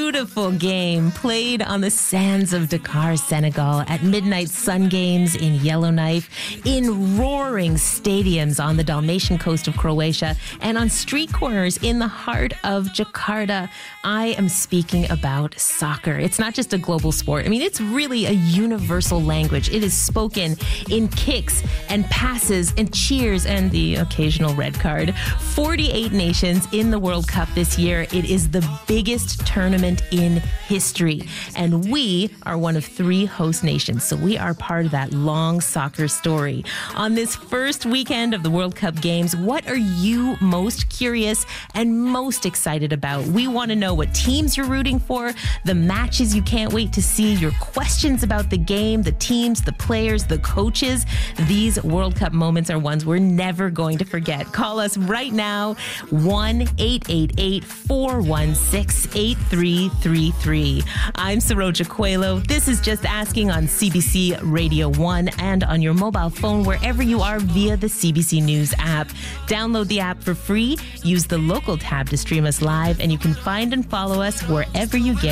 beautiful game played on the sands of Dakar, Senegal, at midnight sun games in Yellowknife, in roaring stadiums on the Dalmatian coast of Croatia, and on street corners in the heart of Jakarta. I am speaking about soccer. It's not just a global sport. I mean, it's really a universal language. It is spoken in kicks and passes and cheers and the occasional red card. 48 nations in the World Cup this year. It is the biggest tournament in history. And we are one of 3 host nations, so we are part of that long soccer story. On this first weekend of the World Cup games, what are you most curious and most excited about? We want to know what teams you're rooting for, the matches you can't wait to see, your questions about the game, the teams, the players, the coaches. These World Cup moments are ones we're never going to forget. Call us right now, 1-888-416-8333. I'm Saroja Coelho. This is Just Asking on CBC Radio 1 and on your mobile phone wherever you are via the CBC News app. Download the app for free. Use the local tab to stream us live, and you can find and follow us wherever you get